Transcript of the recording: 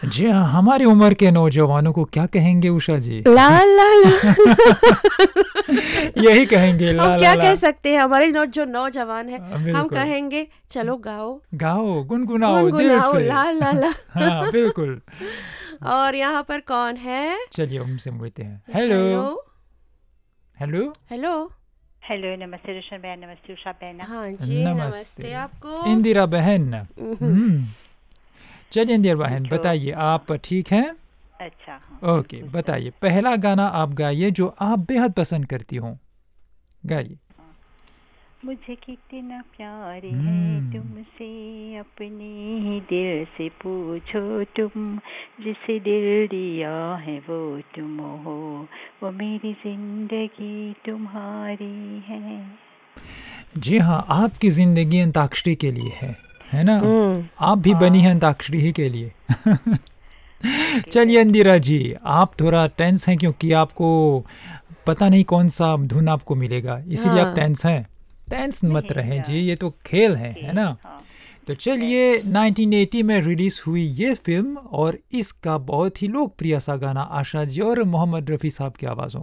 जी हाँ, हमारी उम्र के नौजवानों को क्या कहेंगे उषा जी? ला ला ला। यही कहेंगे ला हम ला क्या ला। कह सकते हैं, हमारे जो नौजवान है, हम बिल्कुल। कहेंगे चलो गाओ, गाओ, गुनगुनाओ दिल गुनगुनाओ से। ला ला ला। हाँ, बिल्कुल। और यहाँ पर कौन है? चलिए उनसे मिलते हैं। Hello. Hello hello. Hello. Hello, नमस्ते रोशन बहन, नमस्ते उषा बहन। हाँ जी, नमस्ते आपको। इंदिरा बहन। चलिए इंदिरा बहन जो बताइए, आप ठीक हैं? अच्छा, हाँ ओके, बिल्कुल बताइए पहला गाना आप गाइए जो आप बेहद पसंद करती हो। गाइए। मुझे कितना प्यार है तुमसे, अपने ही दिल से पूछो तुम, जिसे दिल दिया है वो तुम हो, वो मेरी जिंदगी तुम्हारी है। जी हाँ, आपकी जिंदगी अंताक्षरी के लिए है ना? आप भी बनी हैं अंताक्षरी ही के लिए। चलिए इंदिरा जी, आप थोड़ा टेंस हैं क्योंकि आपको पता नहीं कौन सा धुन आपको मिलेगा, इसीलिए आप हाँ। टेंस हैं। टेंस मत नहीं, रहें जी, ये तो खेल है ना? हाँ तो चलिए 1980 में रिलीज हुई ये फिल्म और इसका बहुत ही लोकप्रिय सा गाना आशा जी और मोहम्मद रफ़ी साहब की आवाज़ों